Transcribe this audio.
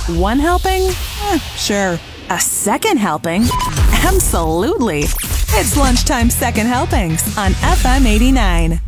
One helping? Sure. A second helping? Absolutely. It's Lunchtime Second Helpings on FM 89.